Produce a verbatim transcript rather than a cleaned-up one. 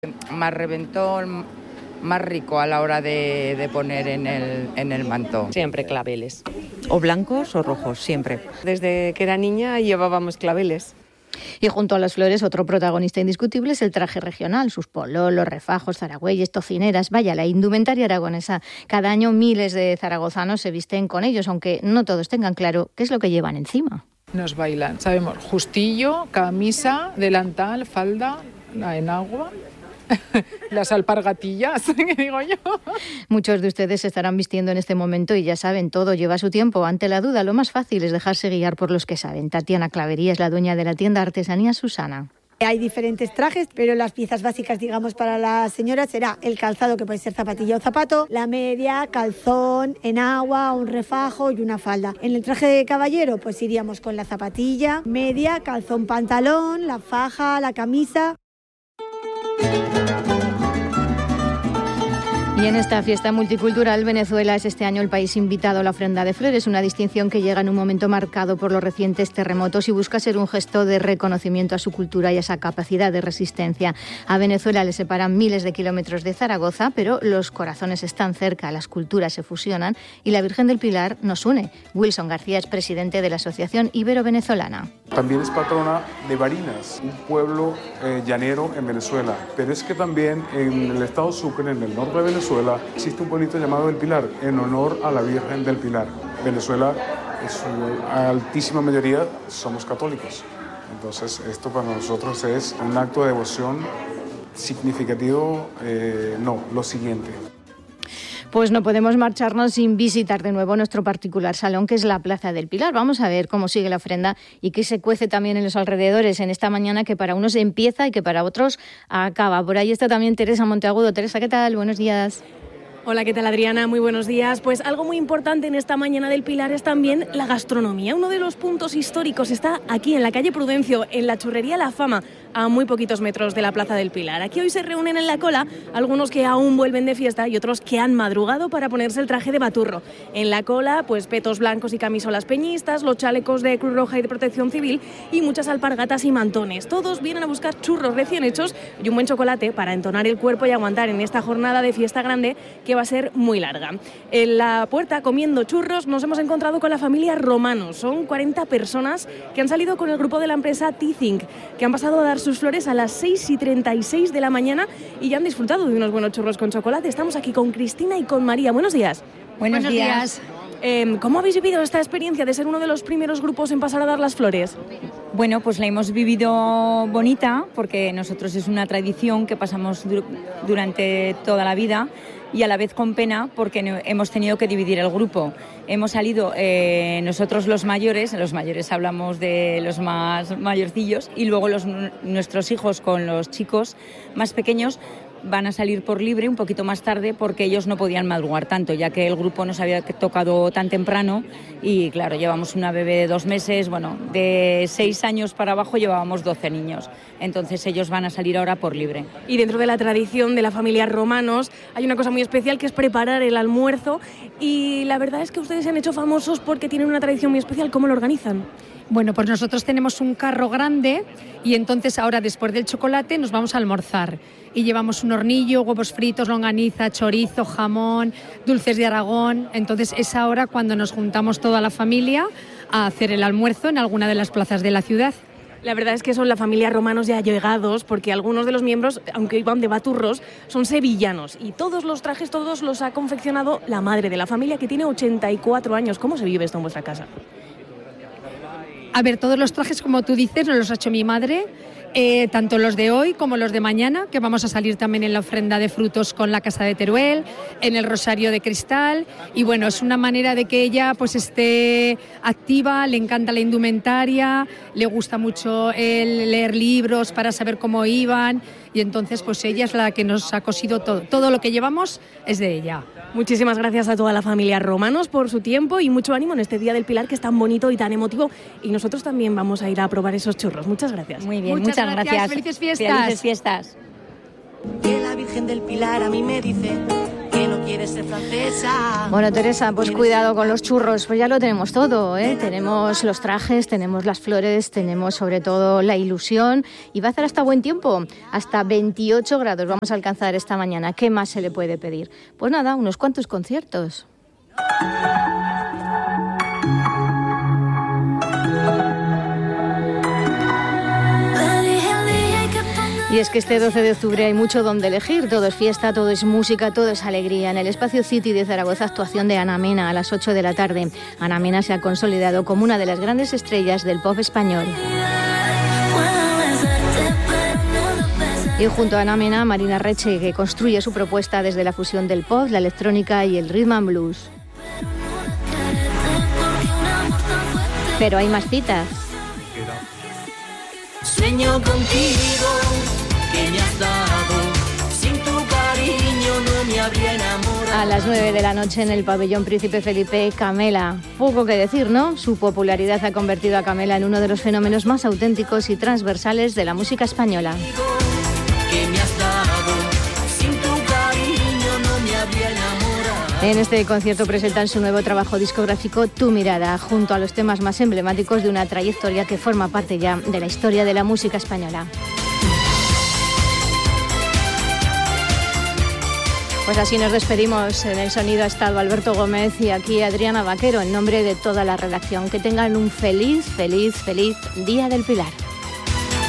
Más reventón, más rico a la hora de, de poner en el, en el manto. Siempre claveles. O blancos o rojos, siempre. Desde que era niña llevábamos claveles. Y junto a las flores, otro protagonista indiscutible es el traje regional, sus pololos, refajos, zaragüeyes, tocineras, vaya, la indumentaria aragonesa. Cada año miles de zaragozanos se visten con ellos, aunque no todos tengan claro qué es lo que llevan encima. Nos bailan, sabemos, justillo, camisa, delantal, falda, la enagua, las alpargatillas, que digo yo. Muchos de ustedes se estarán vistiendo en este momento y ya saben, todo lleva su tiempo. Ante la duda, lo más fácil es dejarse guiar por los que saben. Tatiana Clavería es la dueña de la tienda Artesanía Susana. Hay diferentes trajes, pero las piezas básicas, digamos, para las señoras será el calzado, que puede ser zapatilla o zapato, la media, calzón, enagua, un refajo y una falda. En el traje de caballero, pues iríamos con la zapatilla, media, calzón, pantalón, la faja, la camisa. Y en esta fiesta multicultural, Venezuela es este año el país invitado a la ofrenda de flores, una distinción que llega en un momento marcado por los recientes terremotos y busca ser un gesto de reconocimiento a su cultura y a esa capacidad de resistencia. A Venezuela le separan miles de kilómetros de Zaragoza, pero los corazones están cerca, las culturas se fusionan y la Virgen del Pilar nos une. Wilson García es presidente de la Asociación Ibero-Venezolana. También es patrona de Barinas, un pueblo eh, llanero en Venezuela, pero es que también en el estado Sucre, en el norte de Venezuela, existe un pueblito llamado El Pilar, en honor a la Virgen del Pilar. Venezuela, en su altísima mayoría, somos católicos. Entonces, esto para nosotros es un acto de devoción significativo, eh, no, lo siguiente. Pues no podemos marcharnos sin visitar de nuevo nuestro particular salón, que es la Plaza del Pilar. Vamos a ver cómo sigue la ofrenda y qué se cuece también en los alrededores en esta mañana, que para unos empieza y que para otros acaba. Por ahí está también Teresa Monteagudo. Teresa, ¿qué tal? Buenos días. Hola, ¿qué tal, Adriana? Muy buenos días. Pues algo muy importante en esta mañana del Pilar es también la gastronomía. Uno de los puntos históricos está aquí en la calle Prudencio, en la churrería La Fama, a muy poquitos metros de la Plaza del Pilar. Aquí hoy se reúnen en la cola algunos que aún vuelven de fiesta y otros que han madrugado para ponerse el traje de baturro. En la cola, pues petos blancos y camisolas peñistas, los chalecos de Cruz Roja y de Protección Civil y muchas alpargatas y mantones. Todos vienen a buscar churros recién hechos y un buen chocolate para entonar el cuerpo y aguantar en esta jornada de fiesta grande que va a ser muy larga. En la puerta, comiendo churros, nos hemos encontrado con la familia Romanos. Son cuarenta personas que han salido con el grupo de la empresa T-Think, que han pasado a dar sus flores a las seis y treinta y seis de la mañana y ya han disfrutado de unos buenos churros con chocolate. Estamos aquí con Cristina y con María. Buenos días. Buenos, Buenos días. días. Eh, ¿Cómo habéis vivido esta experiencia de ser uno de los primeros grupos en pasar a dar las flores? Bueno, pues la hemos vivido bonita porque nosotros es una tradición que pasamos du- durante toda la vida y a la vez con pena porque no, hemos tenido que dividir el grupo. Hemos salido eh, nosotros los mayores, los mayores hablamos de los más mayorcillos y luego los, nuestros hijos con los chicos más pequeños van a salir por libre un poquito más tarde porque ellos no podían madrugar tanto, ya que el grupo nos había tocado tan temprano y claro, llevamos una bebé de dos meses, bueno, de seis años para abajo llevábamos doce niños, entonces ellos van a salir ahora por libre. Y dentro de la tradición de la familia Romanos hay una cosa muy especial que es preparar el almuerzo y la verdad es que ustedes se han hecho famosos porque tienen una tradición muy especial. ¿Cómo lo organizan? Bueno, pues nosotros tenemos un carro grande y entonces ahora después del chocolate nos vamos a almorzar y llevamos un hornillo, huevos fritos, longaniza, chorizo, jamón, dulces de Aragón. Entonces es ahora cuando nos juntamos toda la familia a hacer el almuerzo en alguna de las plazas de la ciudad. La verdad es que son la familia Romanos ya allegados porque algunos de los miembros, aunque iban de baturros, son sevillanos y todos los trajes, todos los ha confeccionado la madre de la familia, que tiene ochenta y cuatro años. ¿Cómo se vive esto en vuestra casa? A ver, todos los trajes, como tú dices, nos los ha hecho mi madre, eh, tanto los de hoy como los de mañana, que vamos a salir también en la ofrenda de frutos con la Casa de Teruel, en el Rosario de Cristal, y bueno, es una manera de que ella pues esté activa, le encanta la indumentaria, le gusta mucho el leer libros para saber cómo iban, y entonces pues ella es la que nos ha cosido todo, todo lo que llevamos es de ella. Muchísimas gracias a toda la familia Romanos por su tiempo y mucho ánimo en este Día del Pilar que es tan bonito y tan emotivo, y nosotros también vamos a ir a probar esos churros. Muchas gracias. Muy bien, muchas, muchas gracias. gracias. Felices fiestas. Felices fiestas. Que la Virgen del Pilar a mí me dice que no quiere quiere ser francesa. Bueno, Teresa, pues cuidado con los churros, pues ya lo tenemos todo, ¿eh? Tenemos los trajes, tenemos las flores, tenemos sobre todo la ilusión y va a hacer hasta buen tiempo, hasta veintiocho grados vamos a alcanzar esta mañana. ¿Qué más se le puede pedir? Pues nada, unos cuantos conciertos. Y es que este doce de octubre hay mucho donde elegir, todo es fiesta, todo es música, todo es alegría. En el Espacio City de Zaragoza, actuación de Ana Mena a las ocho de la tarde. Ana Mena se ha consolidado como una de las grandes estrellas del pop español. Y junto a Ana Mena, Marina Reche, que construye su propuesta desde la fusión del pop, la electrónica y el rhythm and blues. Pero hay más citas. Sueño contigo, que me has dado, sin tu cariño no me habría enamorado. A las nueve de la noche en el pabellón Príncipe Felipe, Camela. Poco que decir, ¿no? Su popularidad ha convertido a Camela en uno de los fenómenos más auténticos y transversales de la música española. Que me has dado, sin tu cariño no me habría enamorado. En este concierto presentan su nuevo trabajo discográfico Tu Mirada, junto a los temas más emblemáticos de una trayectoria que forma parte ya de la historia de la música española. Pues así nos despedimos. En el sonido ha estado Alberto Gómez y aquí Adriana Vaquero, en nombre de toda la redacción. Que tengan un feliz, feliz, feliz Día del Pilar.